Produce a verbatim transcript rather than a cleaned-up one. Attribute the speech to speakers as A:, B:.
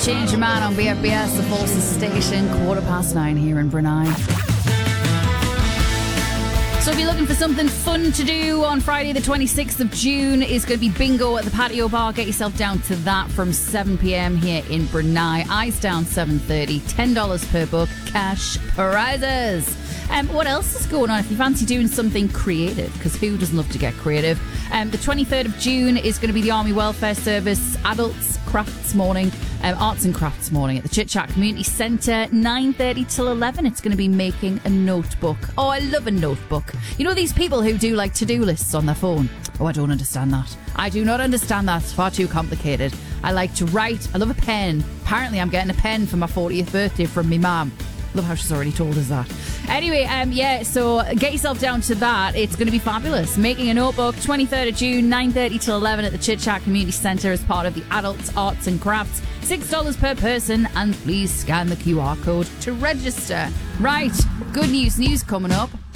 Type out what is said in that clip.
A: Change Your Mind on B F B S, the Forces Station, quarter past nine here in Brunei. So if you're looking for something fun to do on Friday the twenty-sixth of June, is going to be bingo at the Patio Bar. Get yourself down to that from seven p.m. here in Brunei. Eyes down seven thirty, ten dollars per book, cash prizes. Um, what else is going on if you fancy doing something creative? Because who doesn't love to get creative? Um, the twenty-third of June is going to be the Army Welfare Service Adults Crafts Morning, um, Arts and Crafts Morning at the Chit Chat Community Centre, nine thirty till eleven. It's going to be making a notebook. Oh, I love a notebook. You know these people who do like to-do lists on their phone? Oh, I don't understand that. I do not understand that. It's far too complicated. I like to write. I love a pen. Apparently I'm getting a pen for my fortieth birthday from me mum. Love how she's already told us that. Anyway, um, yeah, so get yourself down to that. It's going to be fabulous. Making a notebook, twenty-third of June, nine thirty till eleven at the Chit Chat Community Centre as part of the Adults Arts and Crafts. six dollars per person, and please scan the Q R code to register. Right, good news, news coming up.